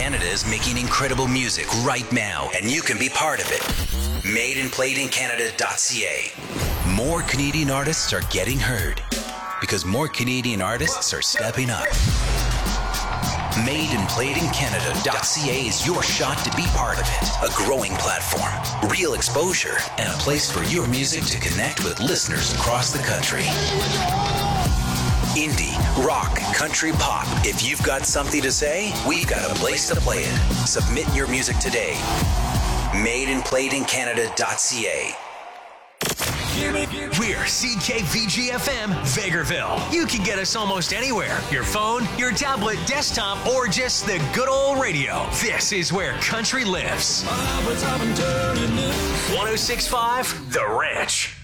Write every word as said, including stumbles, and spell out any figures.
Canada is making incredible music right now, and you can be part of it. made and played in Canada dot c a. More Canadian artists are getting heard because more Canadian artists are stepping up. made and played in Canada dot c a is your shot to be part of it. A growing platform, real exposure, and a place for your music to connect with listeners across the country. Indie, rock, country, pop. If you've got something to say, we've got a place to play it. Submit your music today. made and played in Canada dot c a. We're C K V G F M, Vegreville. You can get us almost anywhere. Your phone, your tablet, desktop, or just the good old radio. This is where country lives. one oh six point five The Ranch.